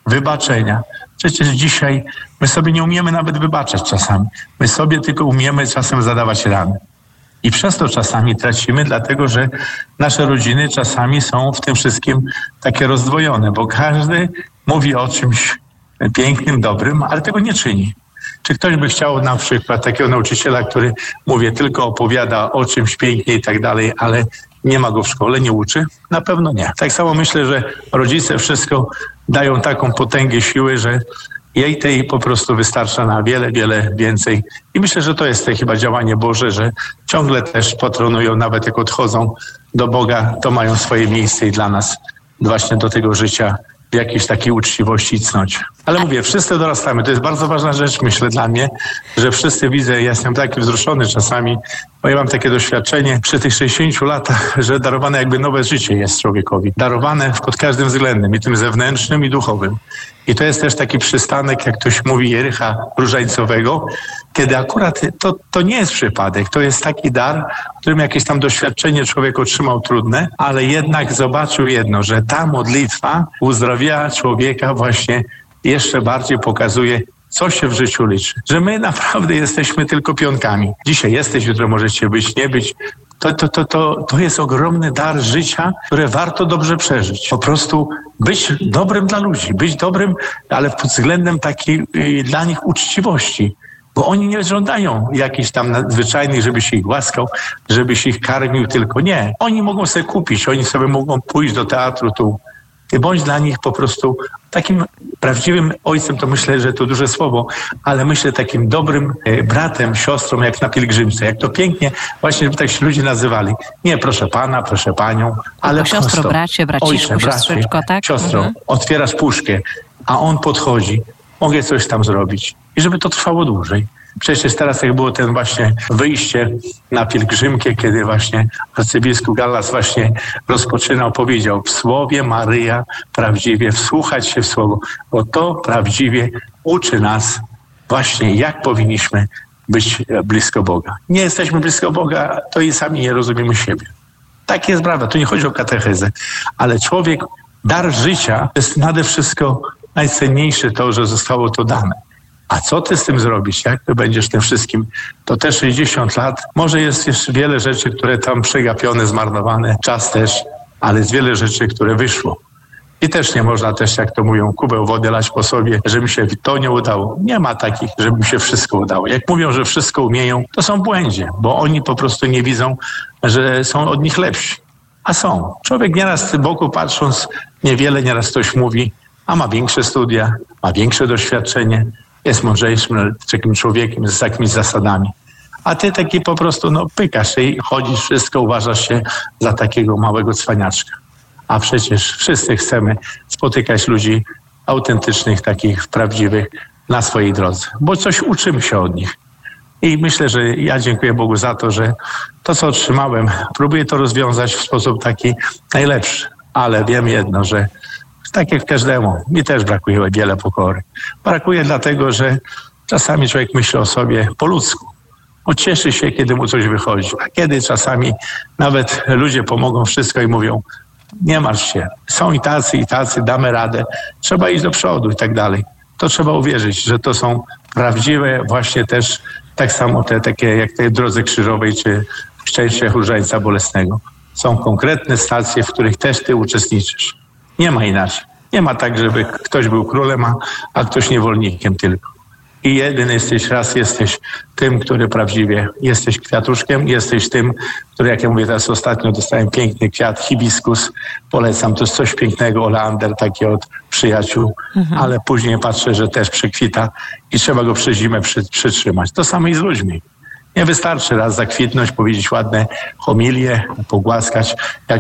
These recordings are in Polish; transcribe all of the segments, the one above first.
wybaczenia. Przecież dzisiaj my sobie nie umiemy nawet wybaczać czasami. My sobie tylko umiemy czasem zadawać rany. I przez to czasami tracimy, dlatego że nasze rodziny czasami są w tym wszystkim takie rozdwojone, bo każdy mówi o czymś pięknym, dobrym, ale tego nie czyni. Czy ktoś by chciał na przykład takiego nauczyciela, który, mówię, tylko opowiada o czymś pięknie i tak dalej, ale nie ma go w szkole, nie uczy? Na pewno nie. Tak samo myślę, że rodzice wszystko dają taką potęgę siły, że jej tej po prostu wystarcza na wiele, wiele więcej. I myślę, że to jest to chyba działanie Boże, że ciągle też patronują, nawet jak odchodzą do Boga, to mają swoje miejsce i dla nas właśnie do tego życia w jakiejś takiej uczciwości i cnocie. Ale mówię, wszyscy dorastamy. To jest bardzo ważna rzecz, myślę, dla mnie, że wszyscy widzę, ja jestem taki wzruszony czasami, bo ja mam takie doświadczenie przy tych 60 latach, że darowane jakby nowe życie jest człowiekowi. Darowane pod każdym względem, i tym zewnętrznym, i duchowym. I to jest też taki przystanek, jak ktoś mówi, Jericha Różańcowego, kiedy akurat to nie jest przypadek, to jest taki dar, w którym jakieś tam doświadczenie człowiek otrzymał trudne, ale jednak zobaczył jedno, że ta modlitwa uzdrawia człowieka właśnie jeszcze bardziej pokazuje, co się w życiu liczy. Że my naprawdę jesteśmy tylko pionkami. Dzisiaj jesteś, jutro możecie być, nie być. To jest ogromny dar życia, które warto dobrze przeżyć. Po prostu być dobrym dla ludzi, być dobrym, ale pod względem takiej dla nich uczciwości. Bo oni nie żądają jakichś tam nadzwyczajnych, żebyś ich głaskał, żebyś ich karmił, tylko nie. Oni mogą sobie kupić, oni sobie mogą pójść do teatru tu. Ty bądź dla nich po prostu takim prawdziwym ojcem, to myślę, że to duże słowo, ale myślę takim dobrym bratem, siostrą, jak na pielgrzymce. Jak to pięknie właśnie, żeby tak się ludzie nazywali. Nie, proszę pana, proszę panią, ale siostro, bracie, braciszku, siostryczko, tak? Siostro, otwierasz puszkę, a on podchodzi. Mogę coś tam zrobić. I żeby to trwało dłużej. Przecież teraz jak było ten właśnie wyjście na pielgrzymkę, kiedy właśnie arcybiskup Gallas właśnie rozpoczynał, powiedział w Słowie Maryja prawdziwie, wsłuchać się w Słowo, bo to prawdziwie uczy nas właśnie jak powinniśmy być blisko Boga. Nie jesteśmy blisko Boga, to i sami nie rozumiemy siebie. Tak jest prawda, tu nie chodzi o katechezę, ale człowiek, dar życia to jest nade wszystko najcenniejsze to, że zostało to dane. A co ty z tym zrobisz? Jak ty będziesz tym wszystkim? To te 60 lat, może jest jeszcze wiele rzeczy, które tam przegapione, zmarnowane, czas też, ale jest wiele rzeczy, które wyszło. I też nie można też, jak to mówią, kubeł wody lać po sobie, że mi się to nie udało. Nie ma takich, żeby mi się wszystko udało. Jak mówią, że wszystko umieją, to są w błędzie, bo oni po prostu nie widzą, że są od nich lepsi. A są. Człowiek nieraz z boku patrząc, nieraz ktoś mówi, a ma większe studia, ma większe doświadczenie, jest mądrzejszym takim człowiekiem z jakimiś zasadami. A ty taki po prostu, pykasz i chodzisz, wszystko uważasz się za takiego małego cwaniaczka. A przecież wszyscy chcemy spotykać ludzi autentycznych, takich prawdziwych na swojej drodze. Bo coś uczymy się od nich. I myślę, że ja dziękuję Bogu za to, że to, co otrzymałem, próbuję to rozwiązać w sposób taki najlepszy. Ale wiem jedno, że tak jak każdemu, mi też brakuje wiele pokory. Brakuje dlatego, że czasami człowiek myśli o sobie po ludzku. Cieszy się, kiedy mu coś wychodzi. A kiedy czasami nawet ludzie pomogą wszystko i mówią, nie martw się, są i tacy, damy radę, trzeba iść do przodu i tak dalej. To trzeba uwierzyć, że to są prawdziwe właśnie też tak samo te takie jak tej drodze krzyżowej czy w szczęściach Różańca Bolesnego. Są konkretne stacje, w których też ty uczestniczysz. Nie ma inaczej. Nie ma tak, żeby ktoś był królem, a ktoś niewolnikiem tylko. I jedyny jesteś tym, który prawdziwie jesteś kwiatuszkiem, jesteś tym, który, jak ja mówię teraz ostatnio, dostałem piękny kwiat, hibiskus, polecam, to jest coś pięknego, oleander taki od przyjaciół, ale później patrzę, że też przykwita i trzeba go przez zimę przytrzymać. To samo i z ludźmi. Nie wystarczy raz zakwitnąć, powiedzieć ładne homilie, pogłaskać, jak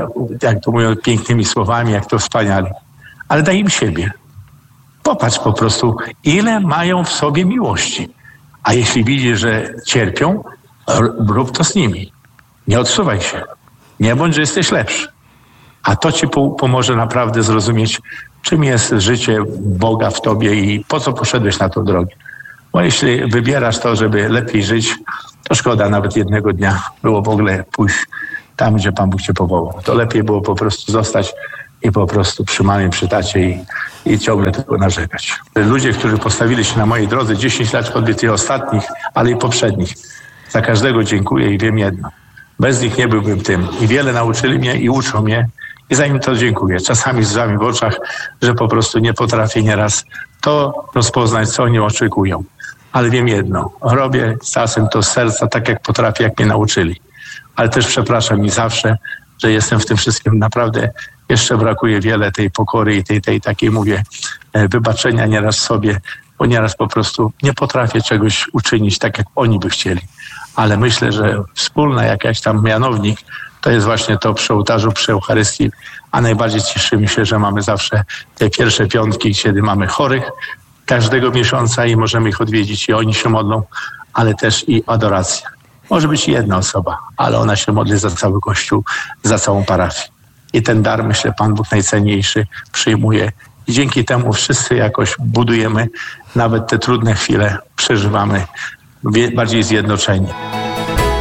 to mówią pięknymi słowami, jak to wspaniale. Ale daj im siebie. Popatrz po prostu, ile mają w sobie miłości. A jeśli widzisz, że cierpią, rób to z nimi. Nie odsuwaj się. Nie bądź, że jesteś lepszy. A to ci pomoże naprawdę zrozumieć, czym jest życie Boga w tobie i po co poszedłeś na tą drogę. Bo jeśli wybierasz to, żeby lepiej żyć, to szkoda nawet jednego dnia było w ogóle pójść tam, gdzie Pan Bóg cię powołał. To lepiej było po prostu zostać i po prostu przy mamie, przy tacie i ciągle tylko narzekać. Ludzie, którzy postawili się na mojej drodze 10 lat, choćby tych ostatnich, ale i poprzednich, za każdego dziękuję i wiem jedno. Bez nich nie byłbym tym. I wiele nauczyli mnie i uczą mnie i za nim to dziękuję. Czasami z łzami w oczach, że po prostu nie potrafię nieraz to rozpoznać, co oni oczekują. Ale wiem jedno, robię czasem to z serca tak, jak potrafię, jak mnie nauczyli. Ale też przepraszam mi zawsze, że jestem w tym wszystkim naprawdę, jeszcze brakuje wiele tej pokory i tej takiej, mówię, wybaczenia nieraz sobie, bo nieraz po prostu nie potrafię czegoś uczynić tak, jak oni by chcieli. Ale myślę, że wspólna jakaś tam mianownik to jest właśnie to przy ołtarzu, przy Eucharystii, a najbardziej cieszymy się, że mamy zawsze te pierwsze piątki, kiedy mamy chorych każdego miesiąca i możemy ich odwiedzić i oni się modlą, ale też i adoracja. Może być jedna osoba, ale ona się modli za cały Kościół, za całą parafię. I ten dar, myślę, Pan Bóg najcenniejszy przyjmuje. I dzięki temu wszyscy jakoś budujemy, nawet te trudne chwile przeżywamy bardziej zjednoczeni.